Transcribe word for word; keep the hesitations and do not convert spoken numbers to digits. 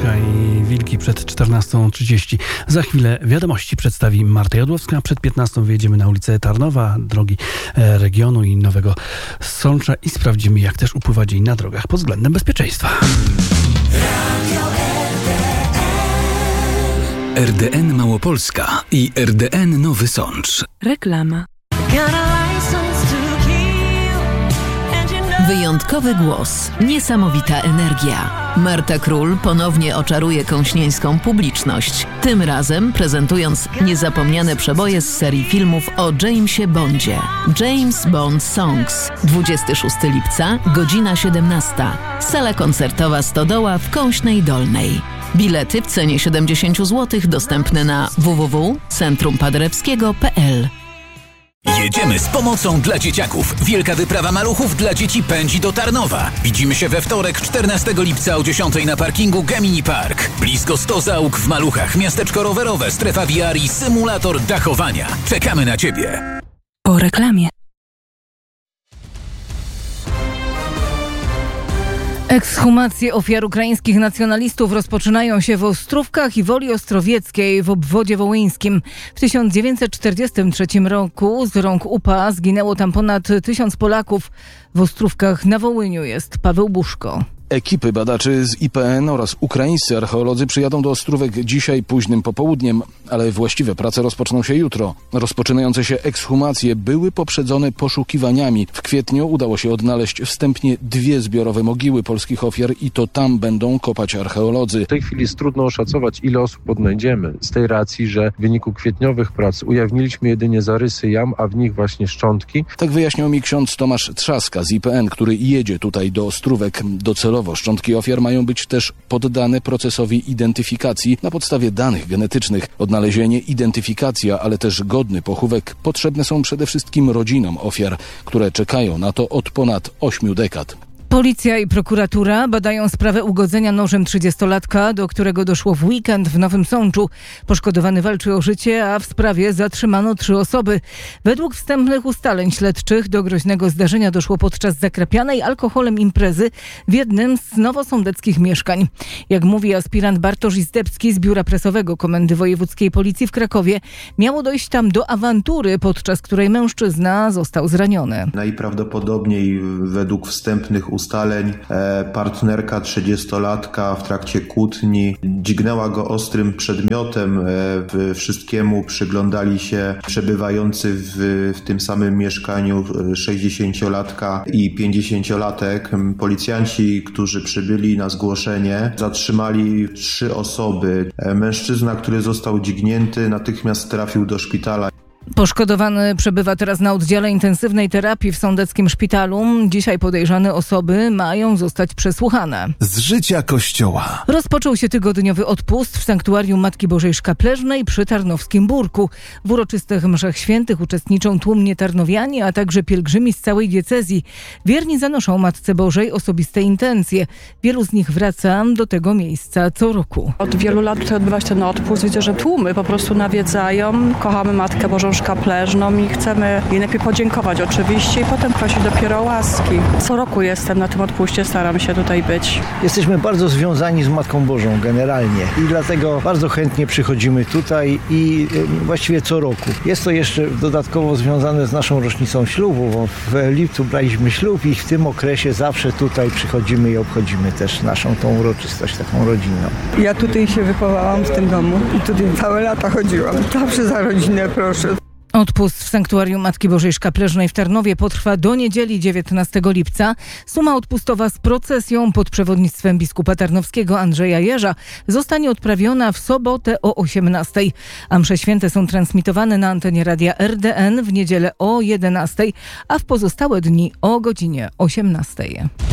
Jadłowska i Wilki przed czternastą trzydzieści. Za chwilę wiadomości przedstawi Marta Jadłowska. Przed piętnastą wyjedziemy na ulicę Tarnowa, drogi regionu i Nowego Sącza i sprawdzimy, jak też upływa dzień na drogach pod względem bezpieczeństwa. R D N Małopolska i R D N Nowy Sącz. Reklama. Wyjątkowy głos, niesamowita energia. Marta Król ponownie oczaruje kąśnieńską publiczność. Tym razem prezentując niezapomniane przeboje z serii filmów o Jamesie Bondzie. James Bond Songs. dwudziestego szóstego lipca, godzina siedemnasta. Sala koncertowa Stodoła w Kąśnej Dolnej. Bilety w cenie siedemdziesiąt złotych dostępne na w w w kropka centrum paderewskiego kropka p l. Jedziemy z pomocą dla dzieciaków. Wielka wyprawa maluchów dla dzieci pędzi do Tarnowa. Widzimy się we wtorek, czternastego lipca o dziesiątej na parkingu Gemini Park. Blisko sto załóg w maluchach, miasteczko rowerowe, strefa V R i symulator dachowania. Czekamy na Ciebie. Po reklamie. Ekshumacje ofiar ukraińskich nacjonalistów rozpoczynają się w Ostrówkach i Woli Ostrowieckiej w obwodzie wołyńskim. W tysiąc dziewięćset czterdziestym trzecim roku z rąk U P A zginęło tam ponad tysiąc Polaków. W Ostrówkach na Wołyniu jest Paweł Buszko. Ekipy badaczy z I P N oraz ukraińscy archeolodzy przyjadą do Ostrówek dzisiaj późnym popołudniem, ale właściwe prace rozpoczną się jutro. Rozpoczynające się ekshumacje były poprzedzone poszukiwaniami. W kwietniu udało się odnaleźć wstępnie dwie zbiorowe mogiły polskich ofiar i to tam będą kopać archeolodzy. W tej chwili jest trudno oszacować, ile osób odnajdziemy, z tej racji, że w wyniku kwietniowych prac ujawniliśmy jedynie zarysy jam, a w nich właśnie szczątki. Tak wyjaśniał mi ksiądz Tomasz Trzaska z I P N, który jedzie tutaj do Ostrówek docelowo. Szczątki ofiar mają być też poddane procesowi identyfikacji na podstawie danych genetycznych. Odnalezienie, identyfikacja, ale też godny pochówek potrzebne są przede wszystkim rodzinom ofiar, które czekają na to od ponad ośmiu dekad. Policja i prokuratura badają sprawę ugodzenia nożem trzydziestolatka, do którego doszło w weekend w Nowym Sączu. Poszkodowany walczy o życie, a w sprawie zatrzymano trzy osoby. Według wstępnych ustaleń śledczych do groźnego zdarzenia doszło podczas zakrapianej alkoholem imprezy w jednym z nowosądeckich mieszkań. Jak mówi aspirant Bartosz Izdebski z Biura Prasowego Komendy Wojewódzkiej Policji w Krakowie, miało dojść tam do awantury, podczas której mężczyzna został zraniony. Najprawdopodobniej według wstępnych ustaleń ustaleń partnerka trzydziestolatka w trakcie kłótni dźgnęła go ostrym przedmiotem. Wszystkiemu przyglądali się przebywający w, w tym samym mieszkaniu sześćdziesięciolatka i pięćdziesięciolatek. Policjanci, którzy przybyli na zgłoszenie, zatrzymali trzy osoby. Mężczyzna, który został dźgnięty, natychmiast trafił do szpitala. Poszkodowany przebywa teraz na oddziale intensywnej terapii w sądeckim szpitalu. Dzisiaj podejrzane osoby mają zostać przesłuchane. Z życia Kościoła. Rozpoczął się tygodniowy odpust w sanktuarium Matki Bożej Szkapleżnej przy Tarnowskim Burku. W uroczystych mszach świętych uczestniczą tłumnie tarnowianie, a także pielgrzymi z całej diecezji. Wierni zanoszą Matce Bożej osobiste intencje. Wielu z nich wraca do tego miejsca co roku. Od wielu lat tutaj odbywa się ten odpust. Widzę, że tłumy po prostu nawiedzają. Kochamy Matkę Bożą Szkapleżną i chcemy jej najpierw podziękować oczywiście i potem prosić dopiero o łaski. Co roku jestem na tym odpuście, staram się tutaj być. Jesteśmy bardzo związani z Matką Bożą generalnie i dlatego bardzo chętnie przychodzimy tutaj i właściwie co roku. Jest to jeszcze dodatkowo związane z naszą rocznicą ślubu, bo w lipcu braliśmy ślub i w tym okresie zawsze tutaj przychodzimy i obchodzimy też naszą tą uroczystość taką rodzinną. Ja tutaj się wychowałam w tym domu i tutaj całe lata chodziłam. Zawsze za rodzinę proszę. Odpust w sanktuarium Matki Bożej Szkapleżnej w Tarnowie potrwa do niedzieli dziewiętnastego lipca. Suma odpustowa z procesją pod przewodnictwem biskupa tarnowskiego Andrzeja Jerza zostanie odprawiona w sobotę o osiemnastej. A msze święte są transmitowane na antenie radia R D N w niedzielę o jedenastej, a w pozostałe dni o godzinie osiemnastej.